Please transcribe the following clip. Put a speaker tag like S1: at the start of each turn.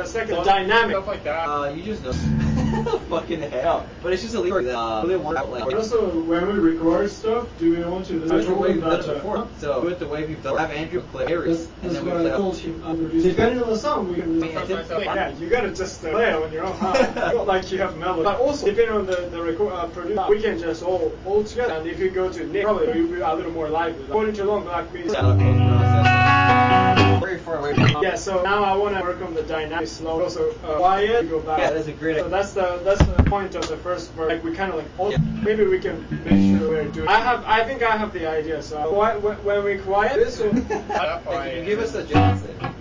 S1: the second dynamic.
S2: Stuff like that.
S3: You just know. Fucking hell. But it's just a lever that really want like.
S1: Also, when we record stuff, do we want to
S3: That's the way we've done it before. So do it the way we've done. Have Andrew play Aries, and then we play.
S1: Depending on the song, we can. Yeah, you gotta just play it on your own. Not like you have melody. But also, depending on the record producer, we can just all together. And if you go to Nick, probably you'll be a little more lively. According to Long Black Beats.
S3: Very far away.
S1: Yeah, so now I want to work on the dynamic slow. Also, quiet. Go back.
S3: Yeah, that's a great.
S1: So that's the point of the first verse. Like we kind of like. Maybe we can make sure we're doing. I think I have the idea. So when we quiet, this will.
S3: Can you give us a chance?